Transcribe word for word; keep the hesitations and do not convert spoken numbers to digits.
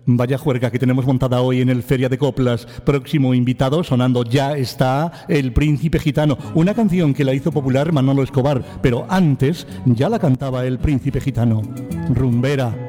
Vaya juerga que tenemos montada hoy en el Feria de Coplas. Próximo invitado sonando ya está El Príncipe Gitano, una canción que la hizo popular Manolo Escobar, pero antes ya la cantaba El Príncipe Gitano. Rumbera.